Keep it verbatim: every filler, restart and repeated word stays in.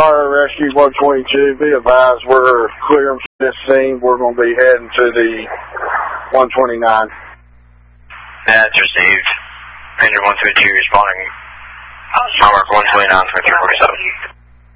Fire Rescue one twenty-two, be advised we're clearing from this scene. We're going to be heading to the one twenty-nine. That's received. Ranger one twenty-two responding. Mark one twenty-nine, twenty-three forty-seven.